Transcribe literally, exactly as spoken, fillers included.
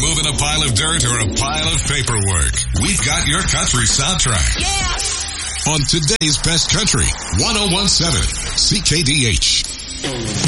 moving a pile of dirt or a pile of paperwork, we've got your country soundtrack. Yeah! On today's Best Country, one oh one seven C K D H.